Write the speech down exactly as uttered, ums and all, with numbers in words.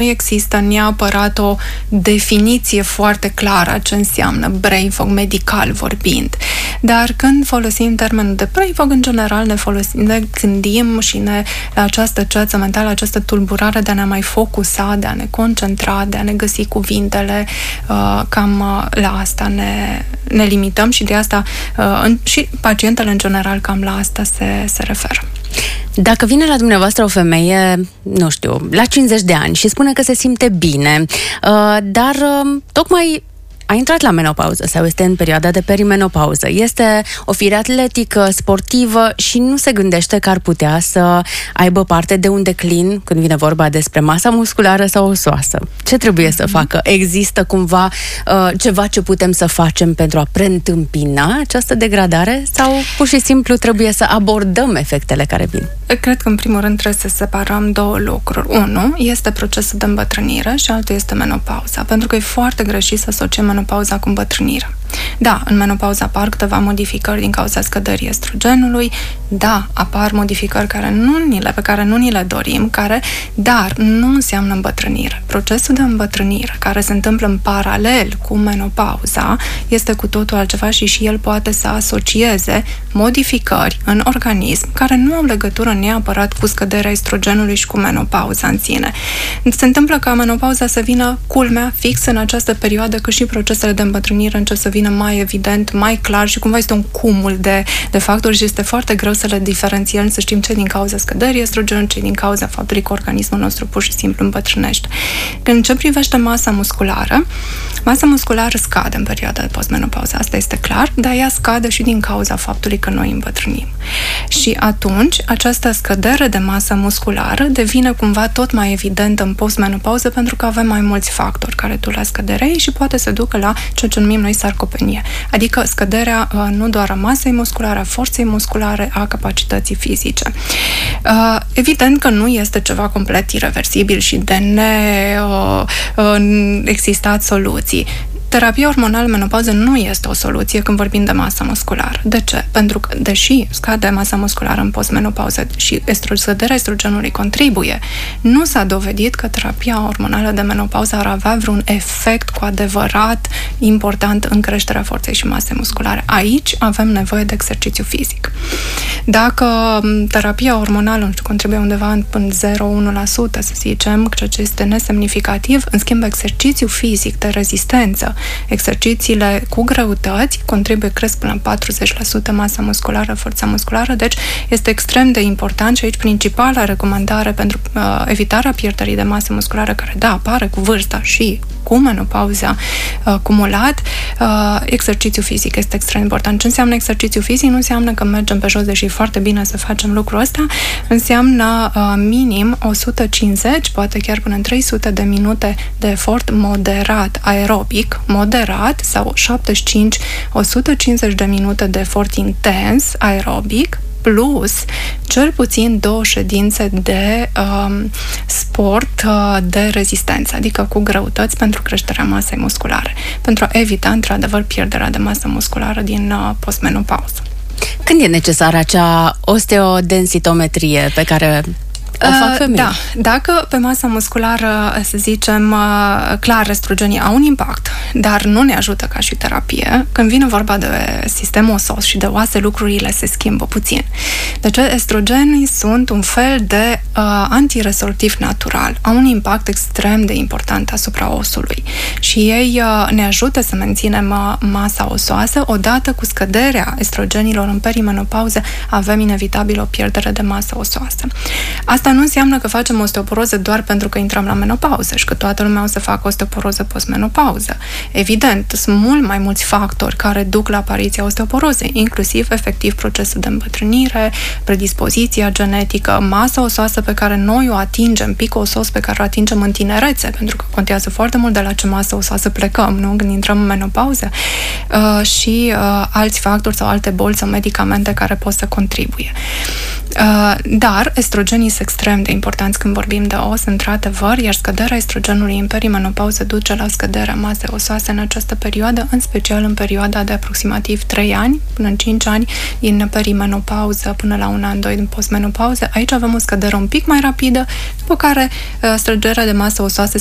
Nu există neapărat o definiție foarte clară a ce înseamnă brain fog, medical vorbind. Dar când folosim termenul de brain fog, în general ne, folosim, ne gândim și ne, la această ceață mentală, această tulburare de a ne mai focusa, de a ne concentra, de a ne găsi cuvintele, uh, cam uh, la asta ne, ne limităm și de asta uh, în, și pacientele în general cam la asta se, se referă. Dacă vine la dumneavoastră o femeie, nu știu, la cincizeci de ani și spune că se simte bine, dar tocmai a intrat la menopauză sau este în perioada de perimenopauză, este o fire atletică, sportivă și nu se gândește că ar putea să aibă parte de un declin când vine vorba despre masa musculară sau osoasă. Ce trebuie mm-hmm. să facă? Există cumva uh, ceva ce putem să facem pentru a preîntâmpina această degradare sau pur și simplu trebuie să abordăm efectele care vin? Cred că în primul rând trebuie să separăm două lucruri. Unu este procesul de îmbătrânire și altul este menopauza, pentru că e foarte greșit să asociem menopauza cu îmbătrânirea. Da, în menopauza apar câteva modificări din cauza scăderii estrogenului, da, apar modificări care nu ni le, pe care nu ni le dorim, care, dar nu înseamnă îmbătrânire. Procesul de îmbătrânire, care se întâmplă în paralel cu menopauza, este cu totul altceva și și el poate să asocieze modificări în organism care nu au legătură neapărat cu scăderea estrogenului și cu menopauza în sine. Se întâmplă ca menopauza să vină culmea fix în această perioadă, că și procesele de îmbătrânire încep să vină mai evident, mai clar și cumva este un cumul de, de factori și este foarte greu să le diferențiem, să știm ce din cauza scăderii estrogenului, ce din cauza faptului că organismul nostru pur și simplu îmbătrânește. Când ce privește masa musculară, masa musculară scade în perioada de postmenopauză, asta este clar, dar ea scade și din cauza faptului că noi îmbătrânim. Și atunci, această scădere de masă musculară devine cumva tot mai evidentă în postmenopauză pentru că avem mai mulți factori care duc la scăderea ei și poate să ducă la ceea ce numim noi sarcopenie, adică scăderea nu doar a masei musculare, a forței musculare, a capacității fizice. Evident că nu este ceva complet ireversibil și de neexistat soluții. Terapia hormonală menopauză nu este o soluție când vorbim de masă musculară. De ce? Pentru că, deși scade masa musculară în postmenopauză și estro- scăderea estrogenului contribuie, nu s-a dovedit că terapia hormonală de menopauză ar avea vreun efect cu adevărat important în creșterea forței și masei musculare. Aici avem nevoie de exercițiu fizic. Dacă terapia hormonală, nu știu, contribuie undeva până zero virgulă unu la sută, să zicem, ceea ce este nesemnificativ, în schimb exercițiu fizic de rezistență, exercițiile cu greutăți contribuie, cresc până la patruzeci la sută masa musculară, forța musculară, deci este extrem de important și aici principala recomandare pentru uh, evitarea pierderii de masă musculară, care da, apare cu vârsta și cu menopauza uh, cumulat, uh, exercițiu fizic este extrem de important. Ce înseamnă exercițiu fizic? Nu înseamnă că mergem pe jos, deși e foarte bine să facem lucrul ăsta, înseamnă uh, minim o sută cincizeci, poate chiar până în trei sute de minute de efort moderat aerobic, moderat, sau șaptezeci și cinci - o sută cincizeci de minute de efort intens aerobic, plus cel puțin două ședințe de um, sport uh, de rezistență, adică cu greutăți pentru creșterea masei musculare, pentru a evita, într-adevăr, pierderea de masă musculară din uh, postmenopauză. Când e necesară acea osteodensitometrie pe care o fac femei? Da, dacă pe masa musculară, să zicem, clar, estrogenii au un impact, dar nu ne ajută ca și terapie, când vine vorba de sistemul osos și de oase, lucrurile se schimbă puțin. Deci estrogenii sunt un fel de uh, antiresortiv natural, au un impact extrem de important asupra osului și ei uh, ne ajută să menținem uh, masa osoasă. Odată cu scăderea estrogenilor în perimenopauză avem inevitabil o pierdere de masă osoasă. Asta nu înseamnă că facem osteoporoză doar pentru că intrăm la menopauză și că toată lumea o să facă osteoporoză postmenopauză. Evident, sunt mult mai mulți factori care duc la apariția osteoporozei, inclusiv efectiv procesul de îmbătrânire, predispoziția genetică, masa osoasă pe care noi o atingem, picul osos pe care o atingem în tinerețe, pentru că contează foarte mult de la ce masă osoasă plecăm, nu? Când intrăm în menopauză, uh, și uh, alți factori sau alte boli sau medicamente care pot să contribuie. Uh, dar estrogenii sunt extrem de importanți când vorbim de os, într-adevăr, iar scăderea estrogenului în perimenopauză duce la scăderea masei osoase în această perioadă, în special în perioada de aproximativ trei ani până în cinci ani din perimenopauză până la un an, doi din postmenopauză. Aici avem o scădere un pic mai rapidă, după care scăderea de masă osoasă